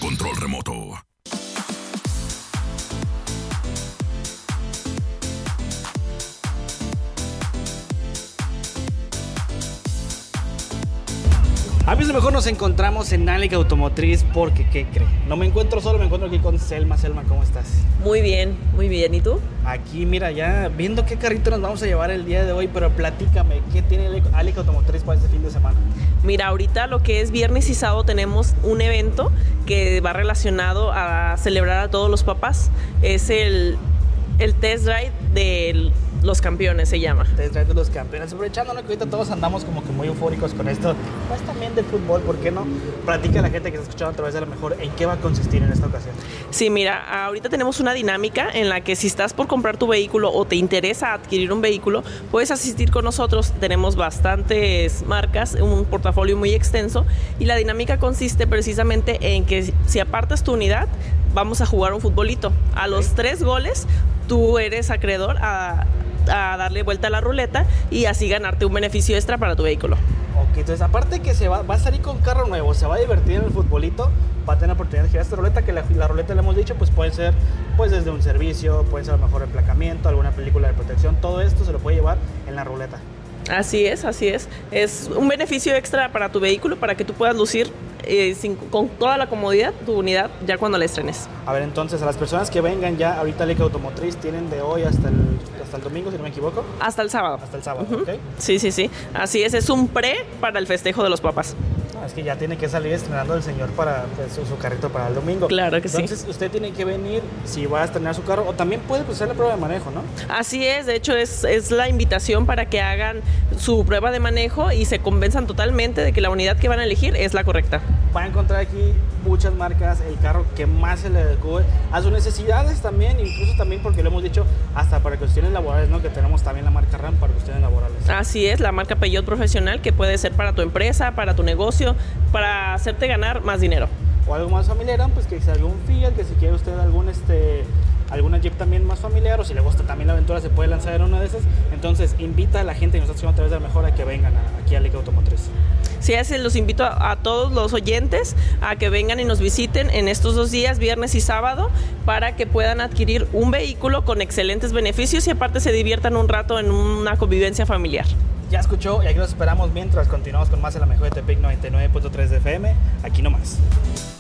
control remoto. A veces mejor nos encontramos en Alica Automotriz porque, ¿qué cree? No me encuentro solo, me encuentro aquí con Selma. Selma, ¿cómo estás? Muy bien. ¿Y tú? Aquí, mira, ya viendo qué carrito nos vamos a llevar el día de hoy, pero platícame, ¿qué tiene Alica Automotriz para este fin de semana? Mira, ahorita lo que es viernes y sábado tenemos un evento que va relacionado a celebrar a todos los papás. Es el test drive de los campeones, se llama. Test drive de los campeones. Aprovechando que ahorita todos andamos como que muy eufóricos con esto, pues también de fútbol, ¿por qué no? Platica a la gente que está escuchando a través de lo mejor en qué va a consistir en esta ocasión. Sí, mira, ahorita tenemos una dinámica en la que si estás por comprar tu vehículo o te interesa adquirir un vehículo, puedes asistir con nosotros. Tenemos bastantes marcas, un portafolio muy extenso, y la dinámica consiste precisamente en que si apartas tu unidad, vamos a jugar un futbolito. A los 3 goles, tú eres acreedor a darle vuelta a la ruleta y así ganarte un beneficio extra para tu vehículo. Ok, entonces aparte que va a salir con carro nuevo, se va a divertir en el futbolito, va a tener oportunidad de girar esta ruleta, que la ruleta le hemos dicho, pues puede ser pues desde un servicio, puede ser a lo mejor emplacamiento, alguna película de protección, todo esto se lo puede llevar en la ruleta. Así es. Es un beneficio extra para tu vehículo para que tú puedas lucir con toda la comodidad tu unidad ya cuando la estrenes. A ver, entonces, a las personas que vengan ya, ahorita Alica Automotriz tienen de hoy hasta el domingo, si no me equivoco. Hasta el sábado. Hasta el sábado, ¿ok? Sí. Así es un pre para el festejo de los papás. Es que ya tiene que salir estrenando el señor para pues, su carrito para el domingo. Claro que Entonces, usted tiene que venir si va a estrenar su carro, o también puede hacer la prueba de manejo, ¿no? Así es, de hecho es la invitación para que hagan su prueba de manejo y se convenzan totalmente de que la unidad que van a elegir es la correcta. Va a encontrar aquí muchas marcas, el carro que más se le adecue a sus necesidades también, incluso también porque lo hemos dicho, hasta para cuestiones laborales, ¿no? Que tenemos también la marca RAM para cuestiones laborales. Así es, la marca Peugeot profesional, que puede ser para tu empresa, para tu negocio, para hacerte ganar más dinero. O algo más familiar, pues que si algún Fiat, que si quiere usted alguna Jeep también más familiar, o si le gusta también la aventura, se puede lanzar en una de esas. Entonces, invita a la gente que nos está escuchando a través de la mejor a que vengan aquí a Alica Automotriz. Sí, así los invito a todos los oyentes a que vengan y nos visiten en estos 2 días, viernes y sábado, para que puedan adquirir un vehículo con excelentes beneficios y aparte se diviertan un rato en una convivencia familiar. Ya escuchó, y aquí los esperamos mientras continuamos con más de la mejor de Tepic 99.3 de FM, aquí nomás.